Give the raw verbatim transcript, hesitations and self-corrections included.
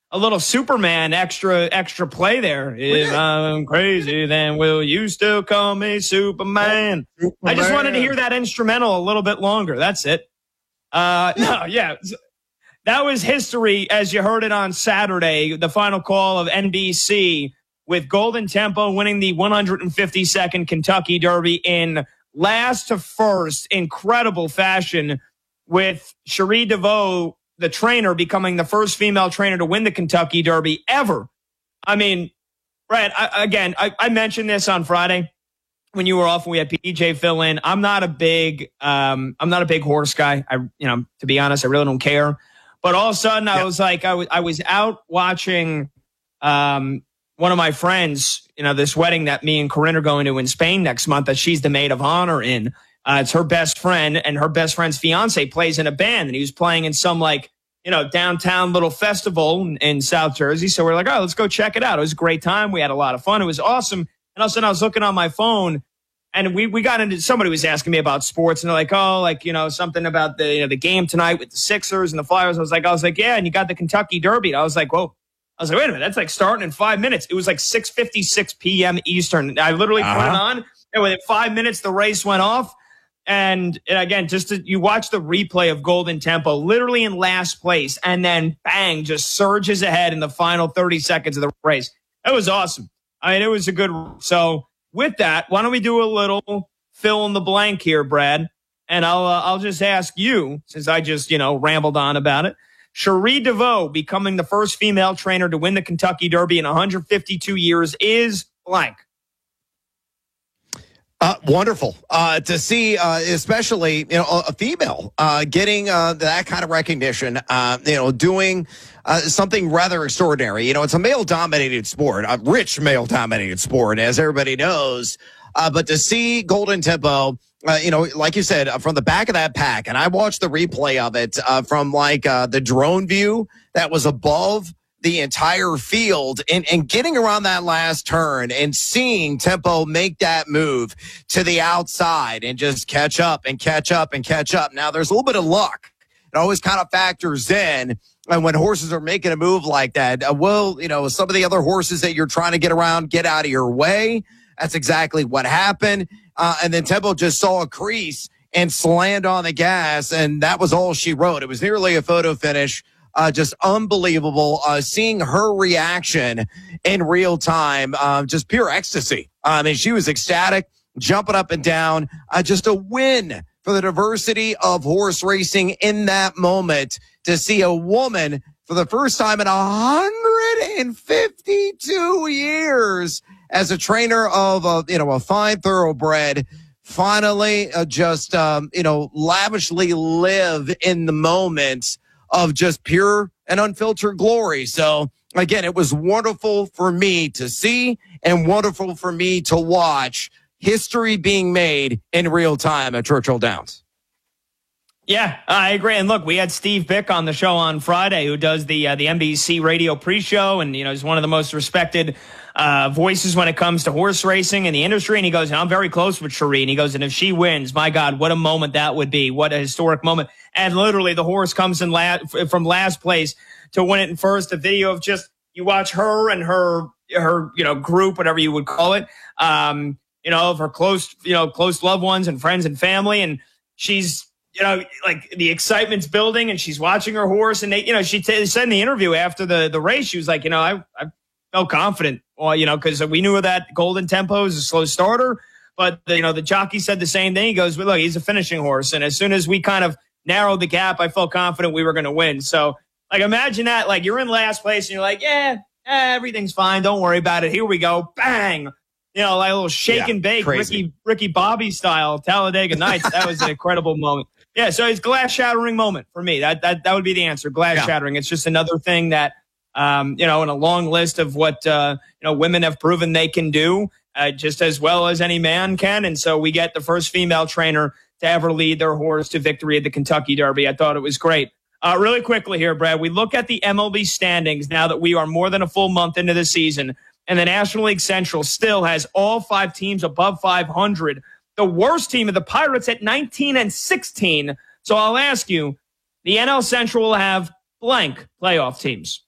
a little Superman extra extra play there. If I'm crazy, then will you still call me Superman? Superman? I just wanted to hear that instrumental a little bit longer. That's it. Uh, no, yeah. That was history as you heard it on Saturday, the final call of N B C, with Golden Tempo winning the one hundred fifty-second Kentucky Derby in last to first, incredible fashion, with Cherie DeVaux, the trainer, becoming the first female trainer to win the Kentucky Derby ever. I mean, Brad, I, again, I, I mentioned this on Friday when you were off and we had P J fill in. I'm not a big, um, I'm not a big horse guy. I, you know, to be honest, I really don't care. But all of a sudden, I yep. was like, I was, I was out watching um, one of my friends, you know, this wedding that me and Corinne are going to in Spain next month that she's the maid of honor in. Uh, it's her best friend, and her best friend's fiance plays in a band, and he was playing in some, like, you know, downtown little festival in, in South Jersey. So we're like, oh, let's go check it out. It was a great time. We had a lot of fun. It was awesome. And all of a sudden, I was looking on my phone, and we, we got into, somebody was asking me about sports, and they're like, oh, like, you know, something about the, you know, the game tonight with the Sixers and the Flyers. I was like, I was like, yeah, and you got the Kentucky Derby. And I was like, whoa. I was like, wait a minute, that's like starting in five minutes. It was like six fifty-six p.m. Eastern. I literally uh-huh. put it on, and within five minutes, the race went off. And, and again, just to, you watch the replay of Golden Tempo, literally in last place, and then bang, just surges ahead in the final thirty seconds of the race. It was awesome. I mean, it was a good. So with that, why don't we do a little fill in the blank here, Brad? And I'll uh, I'll just ask you, since I just, you know, rambled on about it. Cherie DeVaux becoming the first female trainer to win the Kentucky Derby in one hundred fifty-two years is blank. Uh, wonderful uh, to see, uh, especially, you know, a female uh, getting uh, that kind of recognition, uh, you know, doing uh, something rather extraordinary. You know, it's a male-dominated sport, a rich male-dominated sport, as everybody knows. Uh, but to see Golden Tempo, uh, you know, like you said, uh, from the back of that pack, and I watched the replay of it uh, from like uh, the drone view that was above the entire field, and, and getting around that last turn and seeing Tempo make that move to the outside and just catch up and catch up and catch up. Now, there's a little bit of luck. It always kind of factors in. And when horses are making a move like that, uh, well, you know, some of the other horses that you're trying to get around, get out of your way. That's exactly what happened. Uh, and then Tempo just saw a crease and slammed on the gas, and that was all she wrote. It was nearly a photo finish. Uh, just unbelievable. Uh, seeing her reaction in real time, uh, just pure ecstasy. I mean, she was ecstatic, jumping up and down. Uh, just a win for the diversity of horse racing in that moment, to see a woman for the first time in one hundred fifty-two years as a trainer of a, you know, a fine thoroughbred, finally uh, just, um, you know, lavishly live in the moment of just pure and unfiltered glory. So again, it was wonderful for me to see and wonderful for me to watch history being made in real time at Churchill Downs. Yeah, I agree. And look, we had Steve Bick on the show on Friday, who does the uh, the N B C radio pre-show, and you know, he's one of the most respected uh, voices when it comes to horse racing in the industry. And he goes, I'm very close with Cherie. And he goes, and if she wins, my God, what a moment that would be. What a historic moment. And literally, the horse comes in la- from last place to win it in first. A video of just, you watch her and her, her, you know, group, whatever you would call it, um, you know, of her close, you know, close loved ones and friends and family. And she's, you know, like the excitement's building, and she's watching her horse. And they, you know, she t- said in the interview after the, the race, she was like, you know, I, I felt confident, well, you know, because we knew that Golden Tempo is a slow starter. But, the, you know, the jockey said the same thing. He goes, well, look, he's a finishing horse. And as soon as we kind of narrowed the gap, I felt confident we were going to win. So, like, imagine that. Like, you're in last place, and you're like, yeah, eh, everything's fine. Don't worry about it. Here we go. Bang. You know, like a little shake yeah, and bake, crazy. Ricky Ricky Bobby style, Talladega Nights. That was an incredible moment. Yeah, so it's glass shattering moment for me. That that that would be the answer. Glass yeah. shattering. It's just another thing that, um, you know, in a long list of what uh, you know, women have proven they can do, uh, just as well as any man can. And so we get the first female trainer to ever lead their horse to victory at the Kentucky Derby. I thought it was great. Uh, really quickly here, Brad, we look at the M L B standings now that we are more than a full month into the season, and the National League Central still has all five teams above five hundred. The worst team of the Pirates at nineteen and sixteen. So I'll ask you, the N L Central will have blank playoff teams.